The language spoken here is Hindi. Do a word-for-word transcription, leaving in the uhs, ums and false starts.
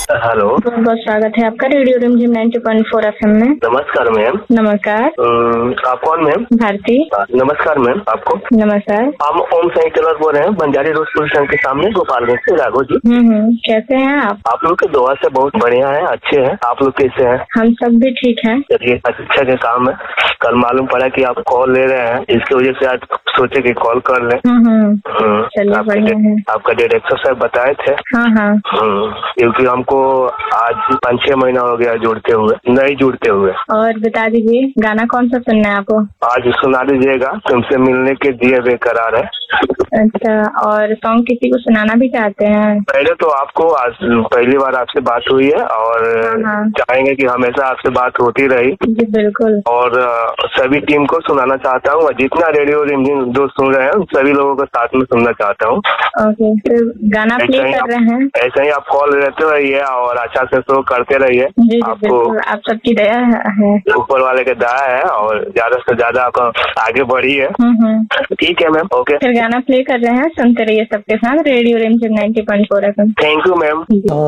हेलो, बहुत बहुत स्वागत है आपका रेडियो रिमझिम नाइंटी पॉइंट फोर एफएम में। नमस्कार मैम। नमस्कार। अम, आप कौन मैम? भारती। नमस्कार मैम आपको। नमस्कार। हम ओम साई टेलर बोल रहे हैं, बंजारी रोड पुलिस स्टेशन के सामने, गोपालगंज से। राघव जी, हम्म हम्म कैसे हैं आप? आप लोग की दुआ से बहुत बढ़िया है, अच्छे हैं। आप लोग कैसे हैं? हम सब भी ठीक हैं। चलिए, अच्छा के काम है। कल मालूम पड़ा कि आप कॉल ले रहे हैं, इसकी वजह से आज सोचे कि कॉल कर लें। हम्म हम्म हम्म, चलिए आपके बढ़िया डे- है। आपका डायरेक्टर साहब बताए थे। हाँ हाँ हम्म, क्योंकि हमको आज पाँच छह महीना हो गया जुड़ते हुए, नहीं जुड़ते हुए। और बता दीजिए गाना कौन सा सुनना है आपको? आज सुना दीजिएगा, तुमसे मिलने के दिए बेकरार है। अच्छा, और सॉन्ग किसी को सुनाना भी चाहते हैं? पहले तो आपको आज पहली बार आपसे बात हुई है और हाँ हाँ चाहेंगे कि हमेशा आपसे बात होती रही। जी बिल्कुल। और अ, सभी टीम को सुनाना चाहता हूँ, और जितना रेडियो रिमझिम दोस्त सुन रहे हैं उन सभी लोगों को साथ में सुनना चाहता हूँ। ओके, तो गाना प्ले ऐसा ही कर आप रहे हैं। ऐसा ही आप कॉल रहते रहिए और अच्छा से शो करते रहिए। जी जी आपको बिल्कुल, आप सबकी दया है। ऊपर वाले के दया है और ज्यादा से ज्यादा आप आगे बढ़िए। हम्म हम्म ठीक है मैम, ओके। फिर गाना प्ले कर रहे हैं, सुनते रहिए सबके साथ रेडियो रिमझिम ninety point four FM. Thank you ma'am.